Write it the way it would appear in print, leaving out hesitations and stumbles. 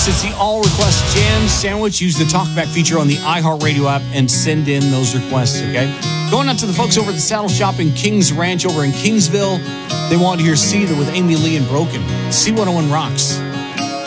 folks. It's the All Request Jam Sandwich. Use the TalkBack feature on the iHeartRadio app and send in those requests, okay? Going out to the folks over at the Saddle Shop in Kings Ranch over in Kingsville. They wanted to hear Cedar with Amy Lee and Broken. C101 rocks.